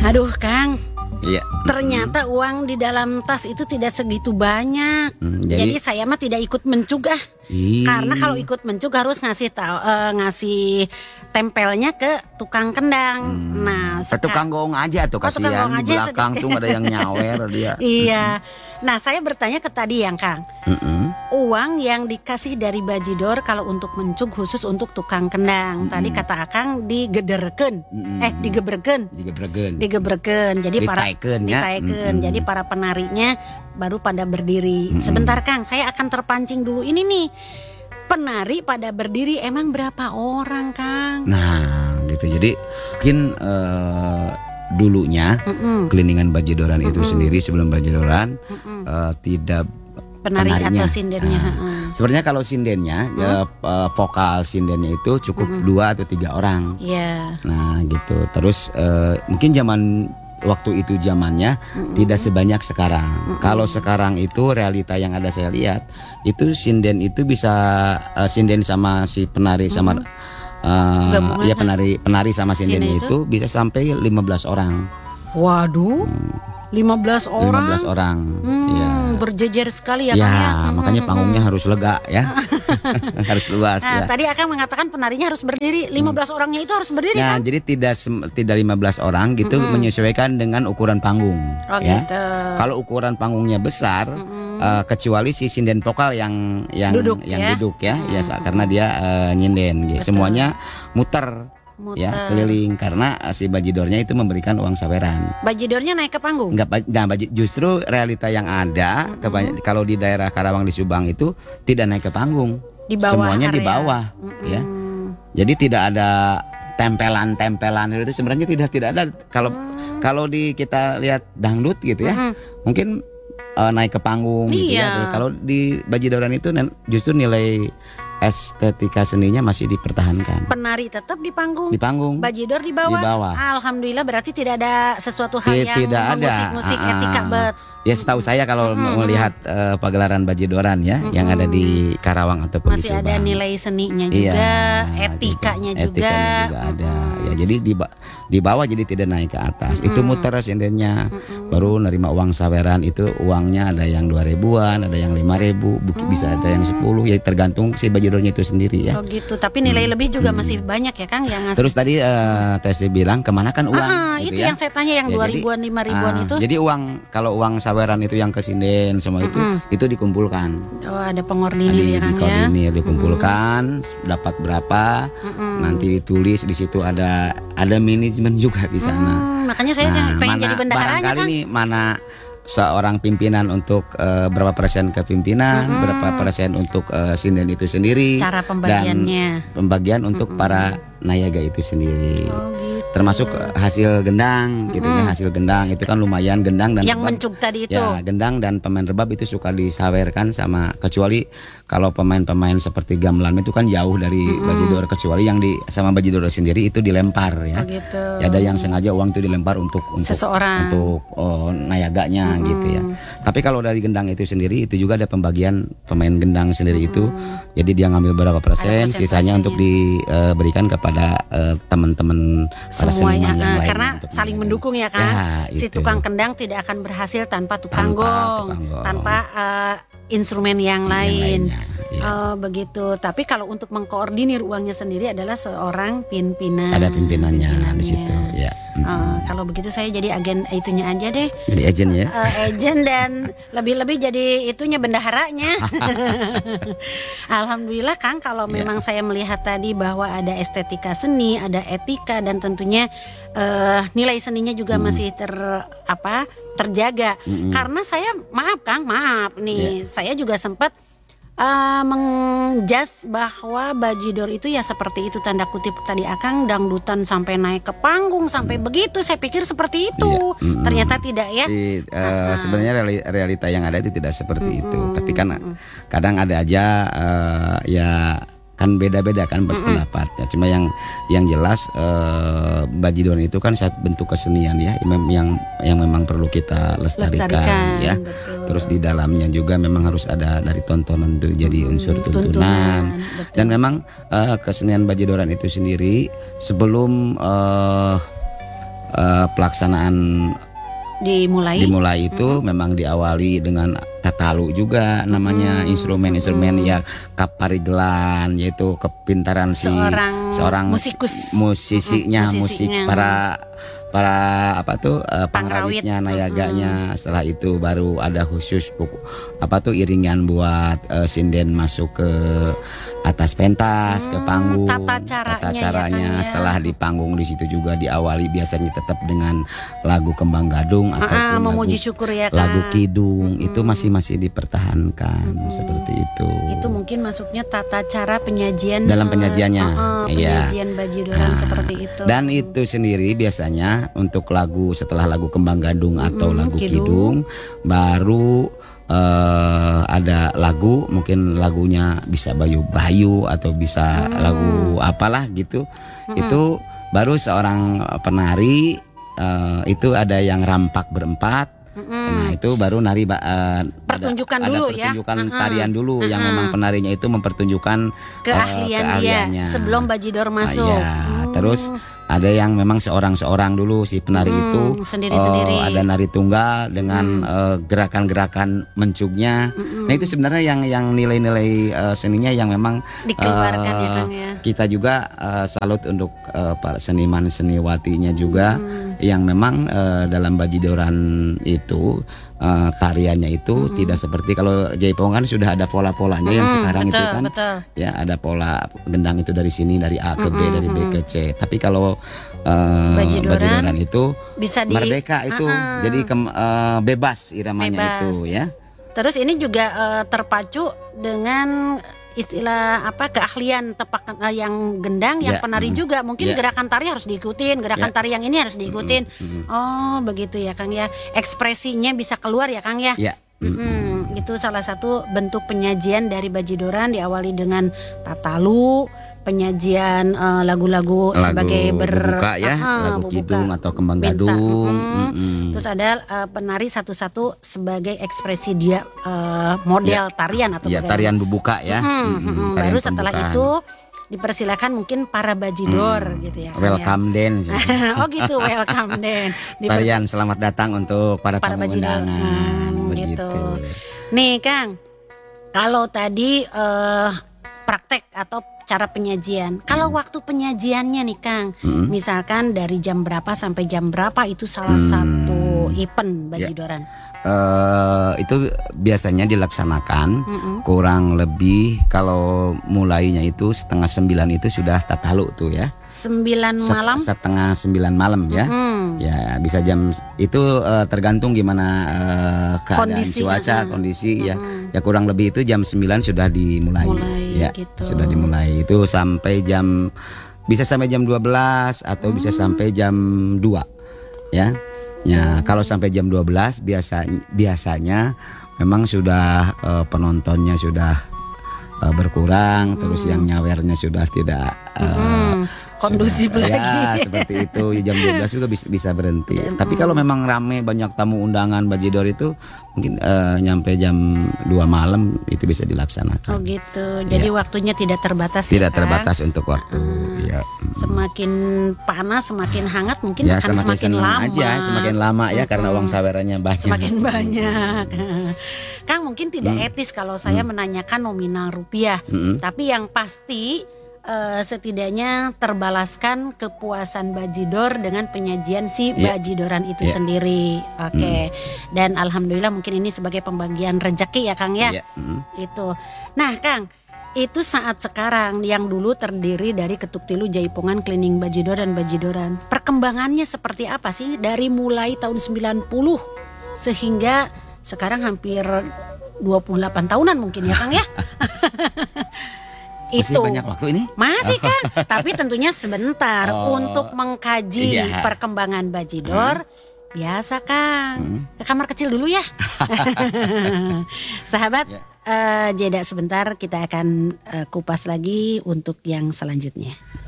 Aduh Kang, Iya. ternyata uang di dalam tas itu tidak segitu banyak. Jadi saya mah tidak ikut mencugah. Karena kalau ikut mencug harus ngasih tempelnya ke tukang kendang. Nah, Ke tukang gong aja tuh, tukang kasihan gong di aja belakang tuh ada yang nyawer dia. Iya. Nah, saya bertanya ke tadi yang Kang. Uang yang dikasih dari bajidor kalau untuk mencug khusus untuk tukang kendang. Tadi kata Akang digederkeun. Digeberkeun. Digeberkeun. Jadi Ditaikeun ya. ditaikeun. Jadi para penarinya baru pada berdiri. Sebentar Kang, saya akan terpancing dulu ini nih. Penari pada berdiri emang berapa orang Kang? Nah gitu, jadi mungkin dulunya keliningan bajidoran itu sendiri sebelum bajidoran tidak Penari atau sindennya. Sebenarnya kalau sindennya vokal sindennya itu cukup 2 atau 3 orang. Iya. Nah gitu. Terus mungkin waktu itu zamannya tidak sebanyak sekarang. Kalau sekarang itu realita yang ada saya lihat itu sinden itu bisa sinden sama si penari sama ya penari sama sindennya itu bisa sampai 15 orang. Waduh. 15 orang. 15 orang. Ya. Berjejer sekali ya Ya, Kang ya. makanya panggungnya harus lega ya. Harus luas ya. Tadi Akang mengatakan penarinya harus berdiri, 15 orangnya itu harus berdiri Ya, kan? jadi tidak 15 orang gitu menyesuaikan dengan ukuran panggung. Oh ya. gitu. Kalau ukuran panggungnya besar, kecuali si sinden vokal yang Duduk ya, karena dia nyinden. Gitu. Semuanya muter. Ya, keliling karena si bajidornya itu memberikan uang saweran. Bajidornya naik ke panggung? Enggak, justru realita yang ada kalau di daerah Karawang di Subang itu tidak naik ke panggung. Di bawah semuanya area. Di bawah ya. Jadi tidak ada tempelan itu sebenarnya tidak ada. Kalau kita lihat dangdut gitu ya. Mungkin naik ke panggung gitu ya. Kalau di bajidoran itu justru nilai estetika seninya masih dipertahankan. Penari tetap di panggung. Di panggung. Bajidor di bawah. Di bawah. Alhamdulillah berarti tidak ada sesuatu hal yang tidak ada musik etika bet. Ya setahu saya kalau melihat pagelaran bajidoran ya yang ada di Karawang ataupun di Masih Subang. ada nilai seninya juga, etikanya gitu. juga. Etikanya juga ada. Ya jadi di bawah jadi tidak naik ke atas. Itu muter sindennya. Baru nerima uang saweran itu uangnya ada yang 2.000-an, ada yang 5.000, bisa ada yang 10 ya tergantung si bajidornya itu sendiri ya. Oh gitu. Tapi nilai lebih juga masih banyak ya Kang yang ngasih. Terus tadi Tesi bilang kemana kan uang itu gitu ya. yang saya tanya yang Ya, 2.000-an 5.000-an itu. Jadi kalau uang saweran itu yang ke sinden semua itu dikumpulkan. Oh ada pengordinir dikumpulkan dapat berapa nanti ditulis di situ ada manajemen juga di sana. Makanya saya pengen jadi bendaharanya barangkali Kang. nih mana seorang pimpinan untuk berapa persen ke pimpinan, berapa persen untuk sinden itu sendiri, cara pembagiannya, dan pembagian untuk para nayaga itu sendiri. Oh, gitu. Termasuk hasil gendang gitu ya, hasil gendang itu kan lumayan, gendang dan yang mencug tadi itu. Ya, gendang dan pemain rebab itu suka disawerkan sama, kecuali kalau pemain-pemain seperti gamelan itu kan jauh dari bajidor, kecuali yang sama bajidor sendiri itu dilempar ya. Oh, gitu. Ya, ada yang sengaja uang itu dilempar untuk seseorang, untuk nayaganya gitu ya. Tapi kalau dari gendang itu sendiri itu juga ada pembagian pemain gendang sendiri itu. Jadi dia ngambil berapa persen, sisanya untuk diberikan kepada teman-teman semuanya yang lain karena saling mendukung ya kan. Si tukang kendang tidak akan berhasil tanpa tukang gong, tanpa instrumen yang lain. Begitu. Tapi kalau untuk mengkoordinir uangnya sendiri adalah seorang pimpinan. Ada pimpinannya di situ ya. Kalau begitu saya jadi agen itunya aja deh. Jadi agen ya. Agen dan lebih-lebih jadi itunya bendaharanya. Alhamdulillah Kang, kalau memang saya melihat tadi bahwa ada estetika seni, ada etika dan tentunya nilai seninya juga masih terjaga. Karena saya maaf nih, saya juga sempat menjas bahwa bajidor itu ya seperti itu, tanda kutip tadi Akang, dangdutan sampai naik ke panggung sampai begitu, saya pikir seperti itu. Ternyata tidak ya. Sebenarnya realita yang ada itu tidak seperti itu. Tapi kan kadang ada aja ya kan beda-beda kan berpendapatnya. Cuma yang jelas bajidor itu kan satu bentuk kesenian ya, yang memang perlu kita lestarikan ya. Betul. Terus di dalamnya juga memang harus ada dari tontonan itu jadi unsur tuntunan. Dan memang kesenian bajidoran itu sendiri sebelum pelaksanaan dimulai itu memang diawali dengan tatalu juga namanya, instrumen-instrumen ya, kaparigelan, yaitu kepintaran seorang musisinya, musik para pengrawitnya, nayaganya. Setelah itu baru ada khusus iringan buat sinden masuk ke atas pentas, ke panggung. Tata caranya ya, setelah di panggung di situ juga diawali biasanya tetap dengan lagu Kembang Gadung ataupun memuji syukur ya, Kang. Lagu Kidung itu masih dipertahankan seperti itu. Itu mungkin masuknya tata cara penyajian dalam penyajiannya. Penyajian bajidoran seperti itu. Dan itu sendiri biasanya untuk lagu setelah lagu Kembang Gadung atau lagu Kidung baru ada lagu, mungkin lagunya bisa Bayu atau bisa lagu apalah gitu. Itu baru seorang penari itu ada yang rampak berempat. Nah itu baru nari pertunjukan ada dulu ya, pertunjukan tarian dulu yang memang penarinya itu mempertunjukkan keahliannya sebelum bajidor masuk. Terus ada yang memang seorang dulu si penari itu sendiri-sendiri. Ada nari tunggal dengan gerakan-gerakan mencugnya. Nah itu sebenarnya yang nilai-nilai seninya yang memang dikeluarkan ya, Kang, ya. Kita juga salut untuk para seniman seniwatinya juga yang memang dalam bajidoran itu tariannya itu tidak seperti kalau Jaipongan sudah ada pola-polanya yang sekarang itu kan ya ada pola gendang itu dari sini, dari A ke B, dari B ke C. Tapi kalau bajidoran itu bisa merdeka itu, jadi bebas iramanya itu ya. Terus ini juga terpacu dengan istilah keahlian tepak yang gendang, yang penari juga mungkin gerakan tari harus diikutin, gerakan tari yang ini harus diikutin. Oh begitu ya, Kang ya, ekspresinya bisa keluar ya, Kang ya. Itu salah satu bentuk penyajian dari bajidoran, diawali dengan tatalu, penyajian lagu-lagu sebagai berbuka ya, lagu Kidung atau Kembang Gadung. Terus ada penari satu-satu sebagai ekspresi dia model tarian atau tarian berbuka ya. Baru setelah itu dipersilakan mungkin para bajidor gitu ya. Welcome dance. Oh gitu, welcome dance. Tarian selamat datang untuk para tamu undangan. Gitu. Nih Kang, kalau tadi praktek atau cara penyajian. Kalau waktu penyajiannya nih Kang, misalkan dari jam berapa sampai jam berapa itu salah satu event bajidoran? Itu biasanya dilaksanakan kurang lebih kalau mulainya itu 8:30 itu sudah tatalu tuh ya. 9 malam? 8:30 malam ya. Ya bisa jam itu tergantung gimana keadaan cuaca, kondisi ya. Ya kurang lebih itu jam 9 sudah dimulai ya. Gitu. Sudah dimulai itu sampai bisa sampai jam 12 atau bisa sampai jam 2 ya. Ya, kalau sampai jam 12 biasanya memang sudah penontonnya sudah berkurang, terus yang nyawernya sudah tidak kondusif lagi. Ya, seperti itu. Jam 12 juga bisa berhenti. Tapi kalau memang rame banyak tamu undangan bajidor itu mungkin nyampe jam 2 malam itu bisa dilaksanakan. Oh gitu. Jadi waktunya tidak terbatas. Tidak terbatas untuk waktu. Ya. Semakin panas, semakin hangat mungkin akan semakin lama. Semakin lama ya karena uang sawerannya banyak. Semakin banyak. Kang mungkin tidak etis kalau saya menanyakan nominal rupiah. Tapi yang pasti setidaknya terbalaskan kepuasan bajidor dengan penyajian si bajidoran itu sendiri. Oke. Dan alhamdulillah mungkin ini sebagai pembagian rezeki ya Kang ya. Itu. Nah Kang, itu saat sekarang yang dulu terdiri dari Ketuk Tilu, Jaipongan, Klining Bajidor dan Bajidoran. Perkembangannya seperti apa sih dari mulai tahun 90 sehingga sekarang hampir 28 tahunan mungkin ya Kang ya. Masih banyak waktu ini? Masih kan, tapi tentunya sebentar untuk mengkaji perkembangan bajidor. Biasa Kang, ke kamar kecil dulu ya. Sahabat, jeda sebentar, kita akan kupas lagi untuk yang selanjutnya.